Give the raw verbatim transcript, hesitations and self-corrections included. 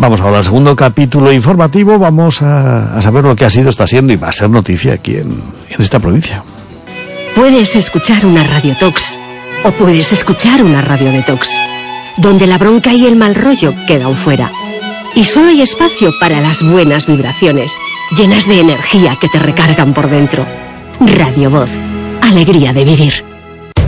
Vamos ahora al segundo capítulo informativo. Vamos a, a saber lo que ha sido, está siendo y va a ser noticia aquí en, en esta provincia. Puedes escuchar una radiotox o puedes escuchar una radiodetox, donde la bronca y el mal rollo quedan fuera. Y solo hay espacio para las buenas vibraciones, llenas de energía que te recargan por dentro. Radio Voz, alegría de vivir.